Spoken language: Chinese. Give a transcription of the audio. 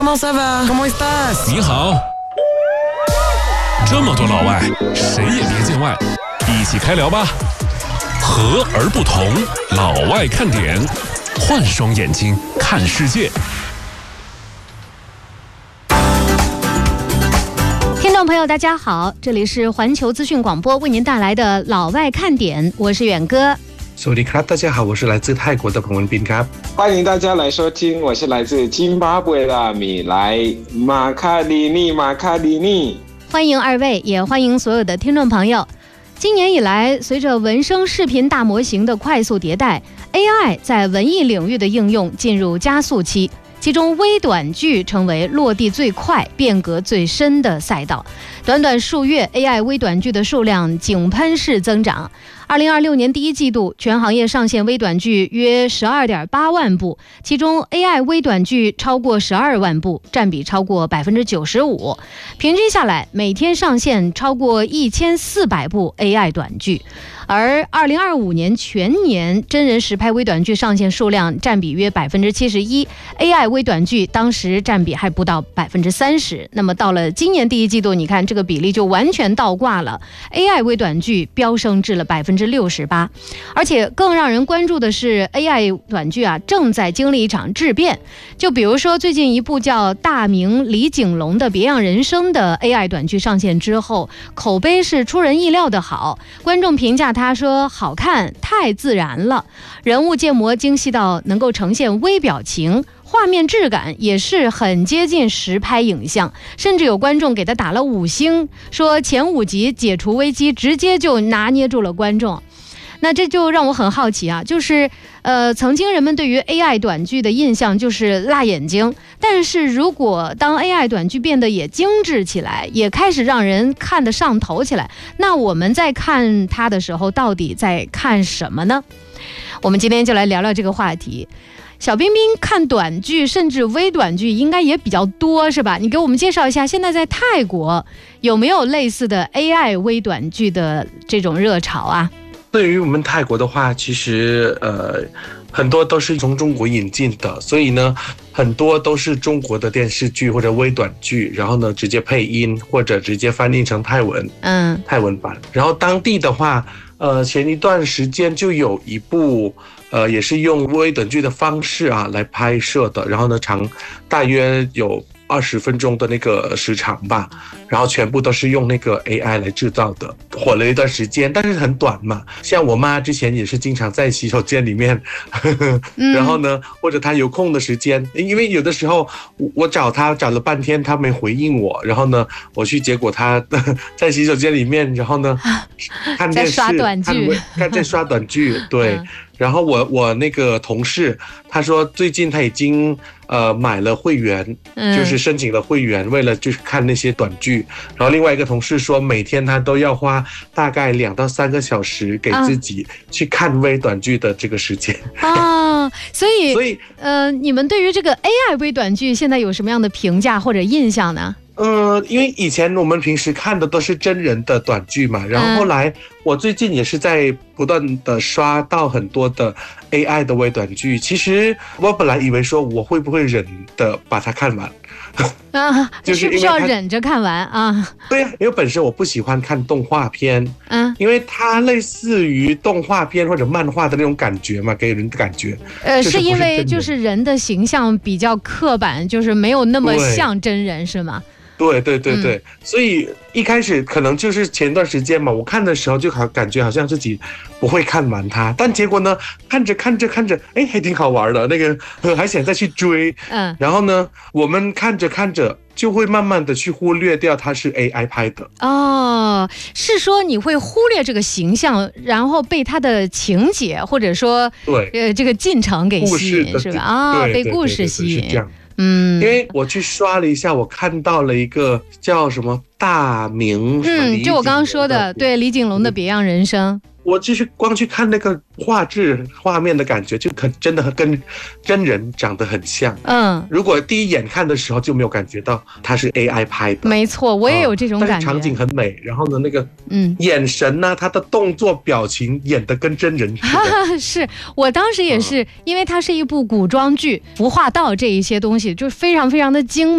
¿Cómo se va? ¿Cómo estás? 你好，这么多老外，谁也别见外，一起开聊吧。和而不同，老外看点，换双眼睛看世界。 听众朋友，大家好，这里是环球资讯广播为您带来的老外看点，我是远哥。 สวัสดีครับ大家好，我是来自泰国的彭文斌ครับ欢迎大家来收听，我是来自津巴布韦的米莱马卡迪尼。 欢迎二位，也欢迎所有的听众朋友。今年以来，随着文生视频大模型的快速迭代， AI 在文艺领域的应用进入加速期，其中微短剧成为落地最快、变革最深的赛道。短短数月 ，AI 微短剧的数量井喷式增长。2026年第一季度，全行业上线微短剧约12.8万部，其中 AI 微短剧超过12万部，占比超过95%。平均下来，每天上线超过1400部 AI 短剧。而2025年全年真人实拍微短剧上线数量占比约71%，AI 微短剧当时占比还不到30%。那么到了今年第一季度，你看这个比例就完全倒挂了 ，AI 微短剧飙升至了68%。而且更让人关注的是 ，AI 短剧正在经历一场质变。就比如说最近一部叫《大明李景龙的别样人生》的 AI 短剧上线之后，口碑是出人意料的好，观众评价他说好看，太自然了，人物建模精细到能够呈现微表情，画面质感也是很接近实拍影像，甚至有观众给他打了5星，说前5集解除危机直接就拿捏住了观众。那这就让我很好奇就是曾经人们对于 AI 短剧的印象就是辣眼睛，但是如果当 AI 短剧变得也精致起来，也开始让人看得上头起来，那我们在看它的时候到底在看什么呢？我们今天就来聊聊这个话题。小彬彬看短剧甚至微短剧应该也比较多是吧？你给我们介绍一下，现在在泰国有没有类似的 AI 微短剧的这种热潮啊？ 对于我们泰国的话，其实很多都是从中国引进的，所以呢，很多都是中国的电视剧或者微短剧，然后呢直接配音或者直接翻译成泰文，泰文版。然后当地的话，前一段时间就有一部也是用微短剧的方式来拍摄的，然后呢大约有20分钟的那个时长吧，然后全部都是用那个 AI 来制造的，火了一段时间，但是很短嘛。像我妈之前也是经常在洗手间里面，然后呢，或者她有空的时间，因为有的时候我找她找了半天，她没回应我，然后呢，我去结果她在洗手间里面，然后呢看电视， 在刷短剧， 在刷短剧，对。然后我那个同事他说最近他已经买了会员，就是申请了会员，为了就是看那些短剧。然后另外一个同事说每天他都要花大概2到3个小时给自己去看微短剧的这个时间所以你们对于这个 AI 微短剧现在有什么样的评价或者印象呢？ 因为以前我们平时看的都是真人的短剧嘛，然后后来我最近也是在不断的刷到很多的 AI 的微短剧。其实我本来以为说我会不会忍的把它看完就是必须要忍着看完对因为本身我不喜欢看动画片，因为它类似于动画片或者漫画的那种感觉嘛，给人的感觉是因为就是人的形象比较刻板，就是没有那么像真人是吗？ 对，所以一开始可能就是前段时间嘛，我看的时候就感觉好像自己不会看完它，但结果呢，看着，还挺好玩的，那个还想再去追，然后呢，我们看着就会慢慢的去忽略掉它是 AI 拍的。 是说你会忽略这个形象，然后被它的情节或者说这个进程给吸引是吧？被故事吸引， 是这样。因为我去刷了一下，我看到了一个叫什么大明， 就我刚刚说的，对，李景龙的别样人生。 我就是光去看那个画面的感觉，就真的跟真人长得很像。如果第一眼看的时候就没有感觉到它是 AI 拍的。没错，我也有这种感觉。 但是场景很美，然后呢，那个眼神呢，他的动作表情演得跟真人似的。 是我当时也是，因为它是一部古装剧，服化道这一些东西，就是非常非常的精